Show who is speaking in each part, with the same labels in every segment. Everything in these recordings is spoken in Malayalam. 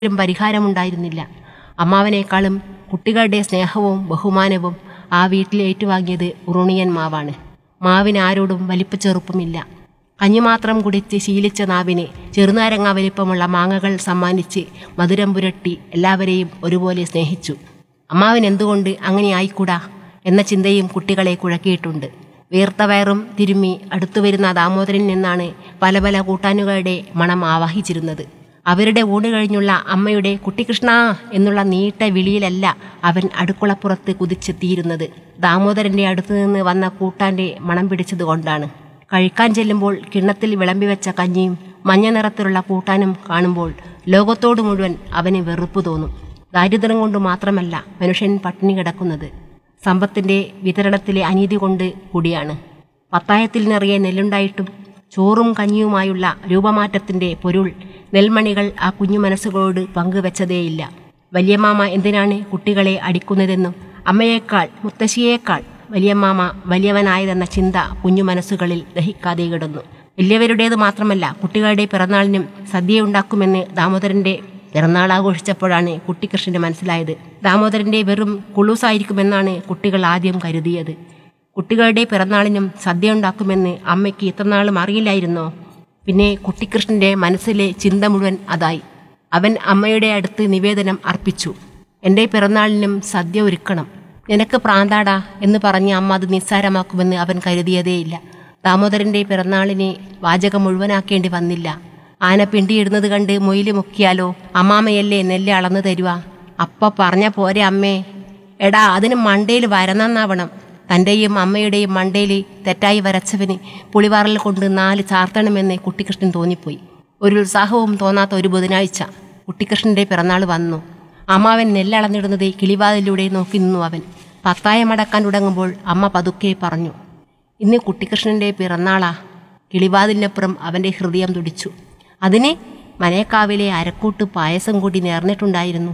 Speaker 1: പരിഹാരമുണ്ടായിരുന്നില്ല. അമ്മാവനേക്കാളും കുട്ടികളുടെ സ്നേഹവും ബഹുമാനവും ആ വീട്ടിൽ ഏറ്റുവാങ്ങിയത് ഉറുണിയൻ മാവാണ്. മാവിന് ആരോടും വലിപ്പച്ചെറുപ്പമില്ല. കഞ്ഞി മാത്രം കുടിച്ച് ശീലിച്ച നാവിന് ചെറുനാരങ്ങ വലിപ്പമുള്ള മാങ്ങകൾ സമ്മാനിച്ച് മധുരം പുരട്ടി എല്ലാവരെയും ഒരുപോലെ സ്നേഹിച്ചു. അമ്മാവൻ എന്തുകൊണ്ട് അങ്ങനെ ആയിക്കൂടാ എന്ന ചിന്തയും കുട്ടികളെ കുഴക്കിയിട്ടുണ്ട്. വീർത്ത വയറും തിരുമ്മി അടുത്തുവരുന്ന ദാമോദരൻ നിന്നാണ് പല പല കൂട്ടാനുകളുടെ മണം ആവാഹിച്ചിരുന്നത്. അവരുടെ ഊണ് കഴിഞ്ഞുള്ള അമ്മയുടെ കുട്ടികൃഷ്ണ എന്നുള്ള നീട്ട വിളിയിലല്ല അവൻ അടുക്കളപ്പുറത്ത് കുതിച്ചെത്തിയിരുന്നത്. ദാമോദരൻ്റെ അടുത്തു നിന്ന് വന്ന കൂട്ടാൻ്റെ മണം പിടിച്ചതുകൊണ്ടാണ്. കഴിക്കാൻ ചെല്ലുമ്പോൾ കിണ്ണത്തിൽ വിളമ്പിവെച്ച കഞ്ഞിയും മഞ്ഞ നിറത്തിലുള്ള കൂട്ടാനും കാണുമ്പോൾ ലോകത്തോട് മുഴുവൻ അവന് വെറുപ്പ് തോന്നും. ദാരിദ്ര്യം കൊണ്ട് മാത്രമല്ല മനുഷ്യൻ പട്ടിണി കിടക്കുന്നത്, സമ്പത്തിൻ്റെ വിതരണത്തിലെ അനീതി കൊണ്ട് കൂടിയാണ്. പത്തായത്തിൽ നിറയെ നെല്ലുണ്ടായിട്ടും ചോറും കഞ്ഞിയുമായുള്ള രൂപമാറ്റത്തിൻ്റെ പൊരുൾ നെൽമണികൾ ആ കുഞ്ഞു മനസ്സുകളോട് പങ്കുവെച്ചതേയില്ല. വലിയമാമ എന്തിനാണ് കുട്ടികളെ അടിക്കുന്നതെന്നും അമ്മയേക്കാൾ മുത്തശ്ശിയേക്കാൾ വലിയമാമ വലിയവനായതെന്ന ചിന്ത കുഞ്ഞു മനസ്സുകളിൽ ദഹിക്കാതെ കിടന്നു. വലിയവരുടേത് മാത്രമല്ല, കുട്ടികളുടെ പിറന്നാളിനും സദ്യയുണ്ടാക്കുമെന്ന് ദാമോദരൻ്റെ പിറന്നാൾ ആഘോഷിച്ചപ്പോഴാണ് കുട്ടിക്കൃഷ്ണന് മനസ്സിലായത്. ദാമോദരൻ്റെ വെറും കുളൂസായിരിക്കുമെന്നാണ് കുട്ടികൾ ആദ്യം കരുതിയത്. കുട്ടികളുടെ പിറന്നാളിനും സദ്യ ഉണ്ടാക്കുമെന്ന് അമ്മയ്ക്ക് ഇത്രനാളും അറിയില്ലായിരുന്നോ? പിന്നെ കുട്ടിക്കൃഷ്ണൻ്റെ മനസ്സിലെ ചിന്ത മുഴുവൻ അതായി. അവൻ അമ്മയുടെ അടുത്ത് നിവേദനം അർപ്പിച്ചു. എൻ്റെ പിറന്നാളിനും സദ്യ ഒരുക്കണം, നിനക്ക് പ്രാന്താടാ എന്ന് പറഞ്ഞ് അമ്മ അത് നിസ്സാരമാക്കുമെന്ന് അവൻ കരുതിയതേയില്ല. ദാമോദരൻ്റെ പിറന്നാളിന് വാചകം മുഴുവനാക്കേണ്ടി വന്നില്ല. ആന പിണ്ടിയിടുന്നത് കണ്ട് മൊയില് മുക്കിയാലോ? അമ്മാമ്മയല്ലേ നെല്ല് അളന്നു തരുക. അപ്പ പറഞ്ഞ പോരെ അമ്മേ. എടാ, അതിന് മണ്ടയിൽ വരനന്നാവണം. തൻ്റെയും അമ്മയുടെയും മണ്ടയിൽ തെറ്റായി വരച്ചവന് പുളിവാറൽ കൊണ്ട് 4 ചാർത്തണമെന്ന് കുട്ടിക്കൃഷ്ണൻ തോന്നിപ്പോയി. ഒരു ഉത്സാഹവും തോന്നാത്ത ഒരു ബുധനാഴ്ച കുട്ടിക്കൃഷ്ണൻ്റെ പിറന്നാൾ വന്നു. അമ്മാവൻ നെല്ലളന്നിടുന്നത് കിളിവാതിലൂടെ നോക്കി നിന്നു അവൻ. പത്തായമടക്കാൻ തുടങ്ങുമ്പോൾ അമ്മ പതുക്കെ പറഞ്ഞു, ഇന്ന് കുട്ടിക്കൃഷ്ണൻ്റെ പിറന്നാളാ. കിളിവാതിലിനപ്പുറം അവൻ്റെ ഹൃദയം തുടിച്ചു. അതിന് മനേക്കാവിലെ അരക്കൂട്ട് പായസം കൂടി നേർന്നിട്ടുണ്ടായിരുന്നു.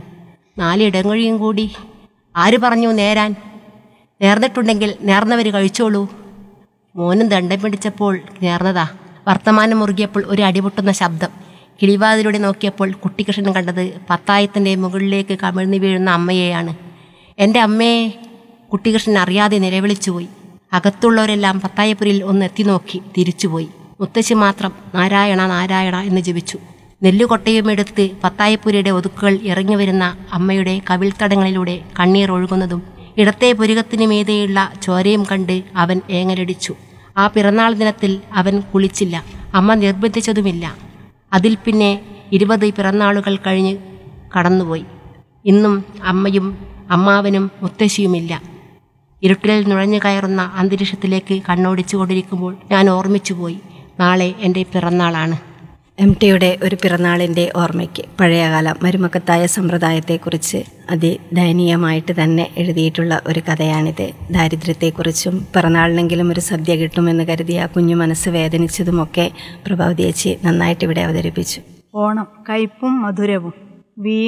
Speaker 1: 4 ഇടങ്ങഴിയും കൂടി. ആര് പറഞ്ഞു നേരാൻ? നേർന്നിട്ടുണ്ടെങ്കിൽ നേർന്നവർ കഴിച്ചോളൂ. മോനും ദണ്ഡം പിടിച്ചപ്പോൾ നേർന്നതാ. വർത്തമാനം മുറുകിയപ്പോൾ ഒരു അടിപൊട്ടുന്ന ശബ്ദം. കിളിവാതിലൂടെ നോക്കിയപ്പോൾ കുട്ടിക്കൃഷ്ണൻ കണ്ടത് പത്തായത്തിൻ്റെ മുകളിലേക്ക് കമിഴ്ന്നു വീഴുന്ന അമ്മയെയാണ്. എൻ്റെ അമ്മയെ! കുട്ടിക്കൃഷ്ണൻ അറിയാതെ നിലവിളിച്ചുപോയി. അകത്തുള്ളവരെല്ലാം പത്തായപ്പുരിൽ ഒന്ന് എത്തി നോക്കി തിരിച്ചുപോയി. മുത്തശ്ശി മാത്രം നാരായണ നാരായണ എന്ന് ജപിച്ചു. നെല്ലുകൊട്ടയുമെടുത്ത് പത്തായപ്പുരയുടെ ഒതുക്കുകൾ ഇറങ്ങി വരുന്ന അമ്മയുടെ കവിൾത്തടങ്ങളിലൂടെ കണ്ണീർ ഒഴുകുന്നതും ഇടത്തെ പുരുകത്തിന് മീതെയുള്ള ചോരയും കണ്ട് അവൻ ഏങ്ങലടിച്ചു. ആ പിറന്നാൾ ദിനത്തിൽ അവൻ കുളിച്ചില്ല. അമ്മ നിർബന്ധിച്ചതുമില്ല. അതിൽ പിന്നെ 20 പിറന്നാളുകൾ കഴിഞ്ഞ് കടന്നുപോയി. ഇന്നും അമ്മയും അമ്മാവനും മുത്തശ്ശിയുമില്ല. ഇരുട്ടിൽ നുഴഞ്ഞു കയറുന്ന അന്തരീക്ഷത്തിലേക്ക് കണ്ണോടിച്ചു കൊണ്ടിരിക്കുമ്പോൾ ഞാൻ ഓർമ്മിച്ചുപോയി, നാളെ എൻ്റെ പിറന്നാളാണ്.
Speaker 2: MTയുടെ ഒരു പിറന്നാളിൻ്റെ ഓർമ്മയ്ക്ക് പഴയകാല മരുമക്കത്തായ സമ്പ്രദായത്തെക്കുറിച്ച് അതിദയനീയമായിട്ട് തന്നെ എഴുതിയിട്ടുള്ള ഒരു കഥയാണിത്. ദാരിദ്ര്യത്തെക്കുറിച്ചും പിറന്നാളിനെങ്കിലും ഒരു സദ്യ കിട്ടുമെന്ന് കരുതിയ കുഞ്ഞു മനസ്സ് വേദനിച്ചതുമൊക്കെ പ്രഭാവതി ചേച്ചി നന്നായിട്ട് ഇവിടെ അവതരിപ്പിച്ചു.
Speaker 3: ഓണം കയ്പും മധുരവും